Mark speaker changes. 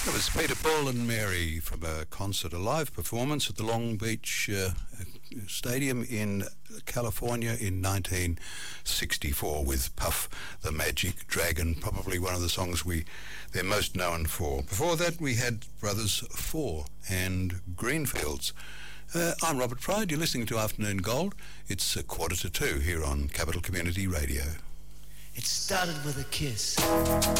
Speaker 1: That was Peter, Paul and Mary from a concert, a live performance at the Long Beach Stadium in California in 1964 with Puff the Magic Dragon, probably one of the songs they're most known for. Before that we had Brothers Four and Greenfields. I'm Robert Pride, you're listening to Afternoon Gold. It's 1:45 here on Capital Community Radio.
Speaker 2: It started with a kiss.